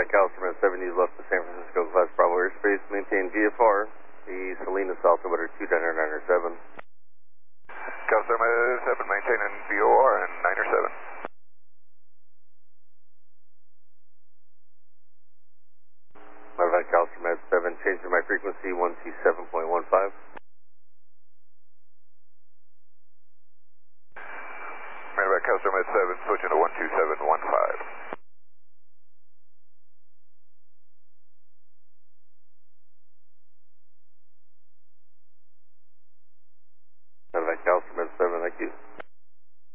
Calstrom at 7 News left the San Francisco Class Bravo airspace. Maintain VFR. The Salinas altimeter 2997. Calstrom at 7, maintaining VOR and 907. Modified Calstrom at 7, changing my frequency 127.15. Modified Calstrom at 7, switching to 12715. Modified Calstrom at 7, thank you.